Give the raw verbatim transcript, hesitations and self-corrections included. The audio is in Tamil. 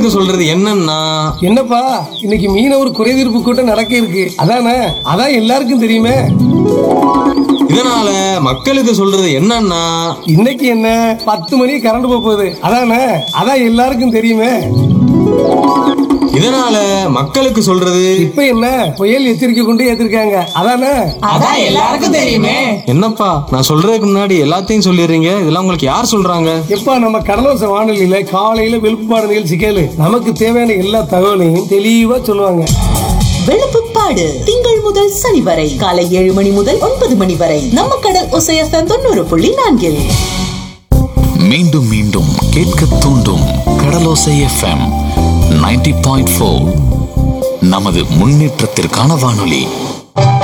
மக்களுக்கு சொல்றது என்னன்னா, என்னப்பா இன்னைக்கு மீனவர் குறைதீர்ப்பு கூட்டம் நடக்க இருக்கு, அதானே? அதான் எல்லாருக்கும் தெரியுமே. இதனால மக்களுக்கு சொல்றது என்னன்னா, இன்னைக்கு என்ன பத்து மணி கரண்ட் போகுது, அதானே? அதான் எல்லாருக்கும் தெரியுமே. இதனால மக்களுக்கு சொல்றது இப்ப என்ன புயல் எச்சரிக்கை கொண்டு ஏத்திருக்காங்க, அதானே? அதான் எல்லாருக்கும் தெரியுமே. என்னப்பா நான் சொல்றதுக்கு முன்னாடி எல்லாத்தையும் சொல்லிடுறீங்க, இதெல்லாம் உங்களுக்கு யார் சொல்றாங்க? எப்பா நம்ம கடலோச வானொலியில காலையில வெளுப்புப்பாடு நிகழ்ச்சி கேளு, நமக்கு தேவையான எல்லா தகவலையும் தெளிவா சொல்லுவாங்க. வெளுப்புப்பாடு திங்கள் முதல் சனி வரை காலை ஏழு மணி முதல் ஒன்பது மணி வரை நம்ம கடல் ஒசையத்தன் தொண்ணூறு புள்ளி நான்கில். மீண்டும் மீண்டும் கேட்க தூண்டும் கடலோசை எஃப்எம் நைன்டி பாயிண்ட் ஃபோர், நமது முன்னேற்றத்திற்கான வானொலி.